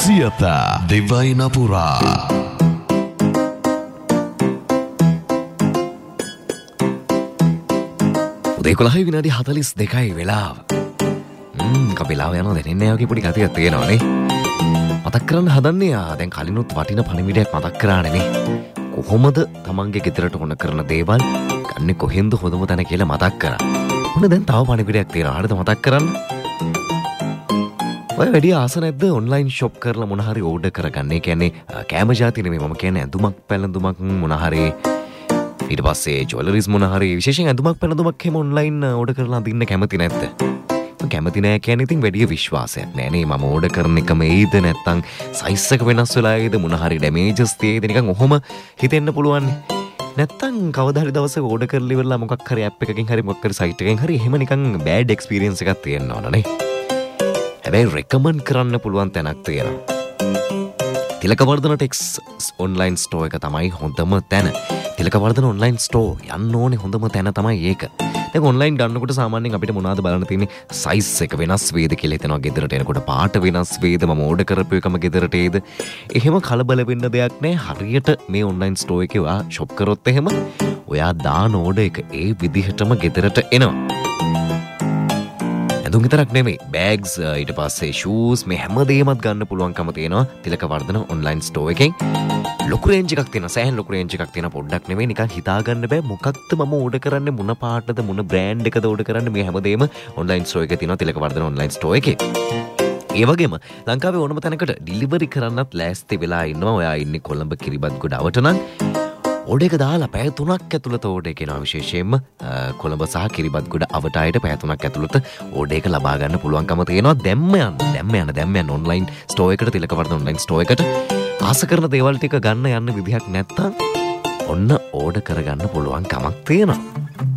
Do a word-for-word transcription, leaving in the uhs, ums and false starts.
සියත දෙවයිනපුරා දෙකොළහයි විනාඩි හතළිස් දෙකයි වෙලාව. ම්ම් කපිලාව යනවා දැනෙන්නේ නැහැ වගේ පොඩි ගතියක් තියෙනවානේ. මතක් කරන්න හදන්නේ ආ දැන් කලිනුත් වටින පණිවිඩයක් මතක් කරානේ නේ. කොහොමද තමන්ගේ ගෙදරට ඕන කරන දේවල් ගන්නේ කොහෙන්ද හොඳම තැන කියලා මතක් කරා. මොන දැන් තව පණිවිඩයක් තියෙනවා. හරිද මතක් කරන්න? ඔය වැඩි ආස නැද්ද ඔන්ලයින් ෂොප් කරලා මොන හරි ඕඩර් කරගන්න? ඒ කියන්නේ කෑම જાති නෙමෙයි මම කියන්නේ ඇඳුමක් පැළඳුමක් මොන හරි ඊට පස්සේ ජුවලරිස් මොන හරි විශේෂයෙන් ඇඳුමක් පැළඳුමක් එහෙම ඔන්ලයින් ඕඩර් කරලා අඳින්න කැමති නැද්ද? මම කැමති නෑ කියන්නේ ඉතින් වැඩි විශ්වාසයක් නෑ නේ. මම ඕඩර් කරන එක මේද නැත්තම් සයිස් එක වෙනස් වෙලා ඒද මොන හරි ඩැමේජස් තියෙද නිකන් ඔහොම හිතෙන්න පුළුවන්. නැත්තම් කවදා හරි දවසක ඕඩර් කරලා ඉවරලා මොකක් හරි ඇප් එකකින් හරි මොකක් හරි සයිට් එකකින් හරි එහෙම නිකන් බෑඩ් එක්ස්පීරියන්ස් එකක් තියෙන්න ඕන නේ. හැබැයි රෙකමන්ඩ් කරන්න පුළුවන් තැනක් තියෙනවා. තිලකවර්ධන ටෙක්ස් ඔන්ලයින් ස්ටෝ එක තමයි හොඳම තැන. තිලකවර්ධන ඔන්ලයින් ස්ටෝ යන්න ඕනේ හොඳම තැන තමයි ඒක. දැන් ඔන්ලයින් ගන්නකොට සාමාන්‍යයෙන් අපිට මොනවද බලන්න තියෙන්නේ? සයිස් එක වෙනස් වේද කියලා හිතනවා. ගෙදරට එනකොට පාට වෙනස් වේද? මම ඕඩර් කරපු එකම ගෙදරට එයිද? එහෙම කලබල වෙන්න දෙයක් නැහැ. හරියට මේ ඔන්ලයින් ස්ටෝ එකේ ඔයා ෂොප් කරොත් එහෙම ඔයා දාන ඕඩර් එක ඒ විදිහටම ගෙදරට එනවා. ඇඳුම් විතරක් නෙමෙයි බෑග්ස් ඊට පස්සේ ෂූස් මේ හැමදේමත් ගන්න පුළුවන්කම තියෙනවා තිලකවර්ධන ඔන්ලයින් ස්ටෝ එකෙන්. ලොකු රේන්ජ් එකක් තියෙනවා. සෑහෙන ලොකු රේන්ජ් එකක් තියෙනවා. පොඩ්ඩක් නෙමෙයි නිකන් හිතා ගන්න බෑ මොකක්ද මම ඕඩර් කරන්නේ මොන පාටද මොන බ්‍රෑන්ඩ් එකද ඕඩර් කරන්නේ මේ හැමදේම ඔන්ලයින් ස්ටෝ එකේ තියෙනවා තිලකවර්ධන ඔන්ලයින් ස්ටෝ එකේ. ඒ වගේම ලංකාවේ ඕනම තැනකට ඩිලිවරි කරන්නත් ලෑස්ති වෙලා ඉන්නවා. ඔයා ඉන්නේ කොළඹ කිරිබත්ගොඩ අවට නම් ඕඩර් එක දාලා පැය තුනක් ඇතුළත ඕඩර් එක එනවා. විශේෂයෙන්ම කොළඹ සහ කිරිබත්ගොඩ අවට අයට පැය තුනක් ඇතුළත ඕඩර් එක ලබා ගන්න පුළුවන්කම තියෙනවා. දැම්ම යන්න දැම්ම යන්න දැම්ම යන්න ඔන්ලයින් ස්ටෝ එකට තිලකවර්ධන ඔන්ලයින් ස්ටෝ එකට ආස කරන දේවල් ටික ගන්න යන්න විදිහක් නැත්තම් ඔන්න ඕඩර් කරගන්න පුළුවන් කමක් තියෙනවා.